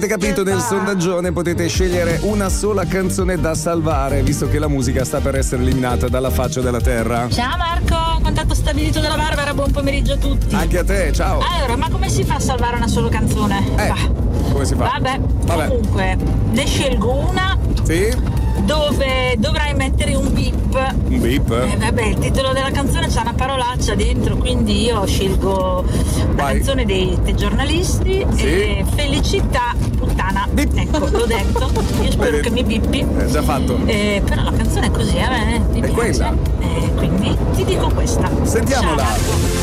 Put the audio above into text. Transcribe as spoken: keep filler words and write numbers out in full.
capito, nel sondaggione potete scegliere una sola canzone da salvare, visto che la musica sta per essere eliminata dalla faccia della terra. Ciao Marco, contatto stabilito dalla Barbara, buon pomeriggio a tutti. Anche a te, ciao. Allora, ma come si fa a salvare una sola canzone? Eh, bah. come si fa? Vabbè, Vabbè. comunque, ne scelgo una. Sì? Dove dovrai mettere un beep. Un beep? Eh, vabbè, il titolo della canzone c'ha una parolaccia dentro, quindi io scelgo la Vai. canzone dei te giornalisti Sì. e Felicità puttana. Beep. Ecco, l'ho detto. Io spero Vedi? che mi bippi. È già fatto. Eh, però la canzone è così, a me mi È piace. quella. Eh, quindi ti dico questa. Sentiamola. Ciao, Marco.